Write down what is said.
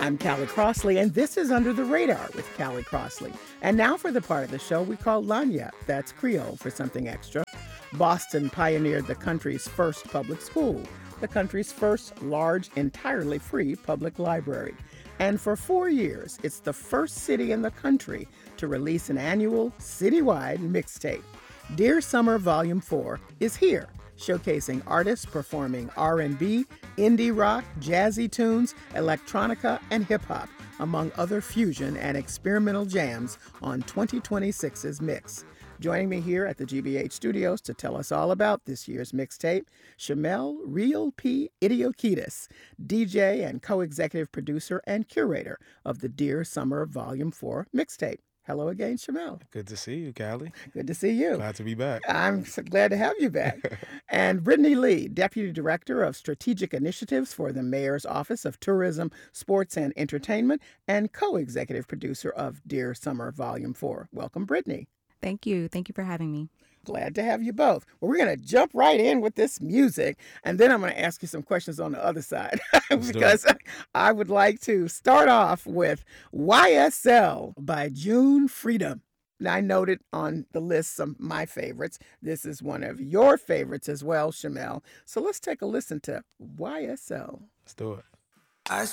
I'm Callie Crossley, and this is Under the Radar with Callie Crossley. And now for the part of the show we call Lagniappe. That's Creole for something extra. Boston pioneered the country's first public school, the country's first large, entirely free public library. And for 4 years, it's the first city in the country to release an annual citywide mixtape. Dear Summer Volume 4 is here, showcasing artists performing R&B, indie rock, jazzy tunes, electronica, and hip-hop, among other fusion and experimental jams on 2026's mix. Joining me here at the GBH studios to tell us all about this year's mixtape, Shamel Real P. Idiokitis, DJ and co-executive producer and curator of the Dear Summer Volume 4 mixtape. Hello again, Shamel. Good to see you, Callie. Good to see you. Glad to be back. I'm so glad to have you back. And Brittany Lee, Deputy Director of Strategic Initiatives for the Mayor's Office of Tourism, Sports, and Entertainment, and co-executive producer of Dear Summer Volume 4. Welcome, Brittany. Thank you. Thank you for having me. Glad to have you both. Well, we're going to jump right in with this music, and then I'm going to ask you some questions on the other side because I would like to start off with YSL by June Freedom. Now, I noted on the list some of my favorites. This is one of your favorites as well, Shamel. So let's take a listen to YSL. Let's do it.